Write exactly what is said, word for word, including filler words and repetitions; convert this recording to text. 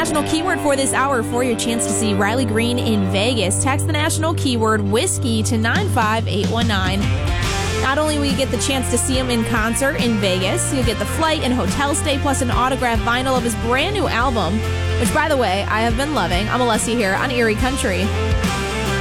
national keyword for this hour for your chance to see Riley Green in Vegas. Text the national keyword whiskey to nine five eight one nine. Not only will you get the chance to see him in concert in Vegas, you'll get the flight and hotel stay plus an autographed vinyl of his brand new album, which, by the way, I have been loving. I'm Alessia here on Erie Country.